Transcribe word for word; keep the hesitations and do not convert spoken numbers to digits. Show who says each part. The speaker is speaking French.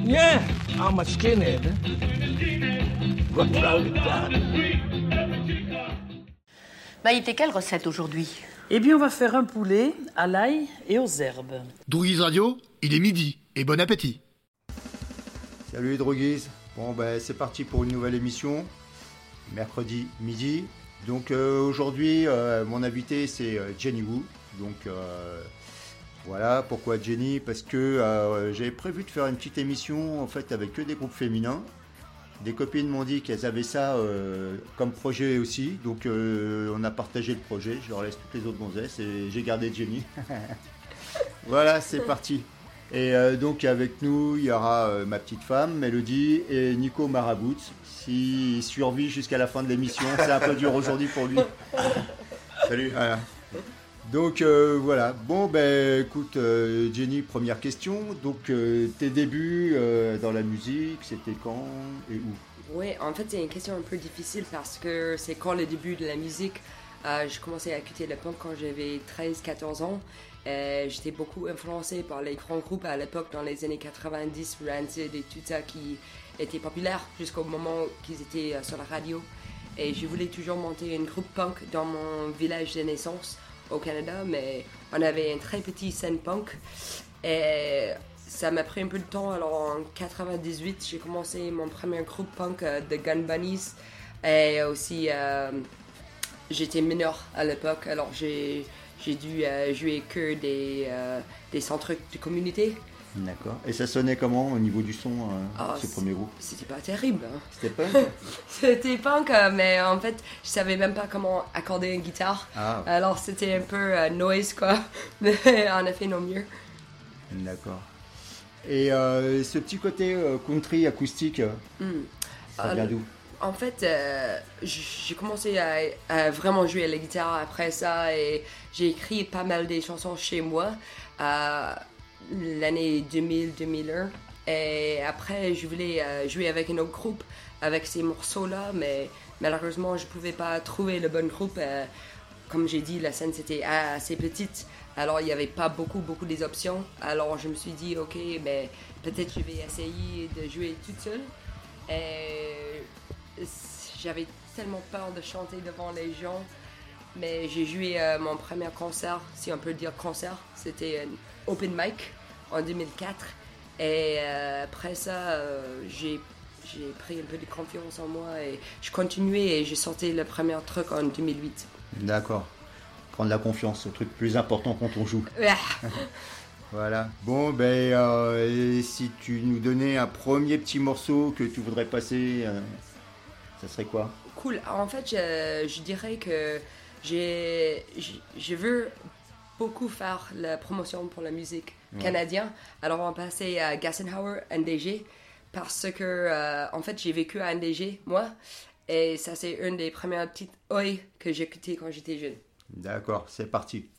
Speaker 1: Yeah, I'm a skinhead. What's wrong with that?
Speaker 2: Maïté, quelle recette aujourd'hui?
Speaker 3: Eh bien, on va faire un poulet à l'ail et aux herbes.
Speaker 4: Droguise Radio, il est midi et bon appétit.
Speaker 5: Salut les droguises. Bon ben c'est parti pour une nouvelle émission, mercredi midi. Donc euh, aujourd'hui euh, mon invité c'est euh, Jenny Wu. Donc euh, voilà, pourquoi Jenny? Parce que euh, j'avais prévu de faire une petite émission en fait avec que des groupes féminins. Des copines m'ont dit qu'elles avaient ça euh, comme projet aussi, donc euh, on a partagé le projet, je leur laisse toutes les autres gonzesses et j'ai gardé Jenny. Voilà, c'est parti. Et euh, donc avec nous, il y aura euh, ma petite femme, Mélodie, et Nico Marabout. S'il survit jusqu'à la fin de l'émission, c'est un peu dur aujourd'hui pour lui. Salut. Voilà. Donc euh, voilà. Bon ben écoute, euh, Jenny, première question. Donc euh, tes débuts euh, dans la musique, c'était quand et où?
Speaker 6: Oui, en fait c'est une question un peu difficile parce que c'est quand le début de la musique. Euh, j'ai commencé à écouter le punk quand j'avais treize quatorze ans. Euh, j'étais beaucoup influencé par les grands groupes à l'époque dans les années quatre-vingt-dix, Rancid et tout ça qui étaient populaires jusqu'au moment qu'ils étaient euh, sur la radio. Et je voulais toujours monter un groupe punk dans mon village de naissance au Canada, mais on avait une très petite scène punk. Et ça m'a pris un peu de temps. Alors en quatre-vingt-dix-huit, j'ai commencé mon premier groupe punk, euh, The Gun Bunnies. Et aussi, euh, j'étais mineur à l'époque, alors j'ai, j'ai dû euh, jouer que des, euh, des centres de communauté.
Speaker 5: D'accord. Et ça sonnait comment au niveau du son, euh,
Speaker 6: oh,
Speaker 5: ce premier groupe?
Speaker 6: C'était pas terrible. Hein.
Speaker 5: C'était punk?
Speaker 6: C'était punk, mais en fait, je savais même pas comment accorder une guitare. Ah. Alors c'était un peu euh, noise, quoi. Mais on a fait nos mieux.
Speaker 5: D'accord. Et euh, ce petit côté euh, country acoustique, mm. ça vient d'où?
Speaker 6: En fait, euh, j'ai commencé à, à vraiment jouer à la guitare après ça et j'ai écrit pas mal des chansons chez moi euh, l'année deux mille deux mille un. Et après, je voulais euh, jouer avec un autre groupe avec ces morceaux-là, mais malheureusement, je ne pouvais pas trouver le bon groupe. Euh, comme j'ai dit, la scène c'était assez petite, alors il n'y avait pas beaucoup, beaucoup des options. Alors je me suis dit, ok, ben, peut-être je vais essayer de jouer toute seule. Et j'avais tellement peur de chanter devant les gens, mais j'ai joué euh, mon premier concert, si on peut dire concert, c'était un open mic en deux mille quatre. Et euh, après ça, euh, j'ai, j'ai pris un peu de confiance en moi et je continuais et j'ai sorti le premier truc en deux mille huit.
Speaker 5: D'accord. Prendre la confiance, le truc plus important quand on joue. Voilà. Bon, ben, euh, et si tu nous donnais un premier petit morceau que tu voudrais passer, euh, ça serait quoi?
Speaker 6: Cool. En fait, je, je dirais que j'ai, je, je veux beaucoup faire la promotion pour la musique ouais. canadienne. Alors, on va passer à Gassenhauer, N D G, parce que, euh, en fait, j'ai vécu à N D G, moi, et ça, c'est une des premières petites oi que j'écoutais quand j'étais jeune.
Speaker 5: D'accord, c'est parti.